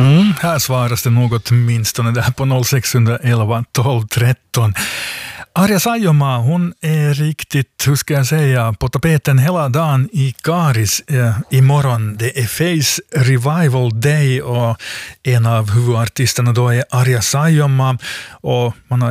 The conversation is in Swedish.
Här svaras det något minst där på 0611 12 13. Arja Saijonmaa, hon är riktigt, hur ska jag säga, på tapeten hela dagen i Karis imorgon. Det är Face Revival Day och en av huvudartisterna då är Arja Saijonmaa och man har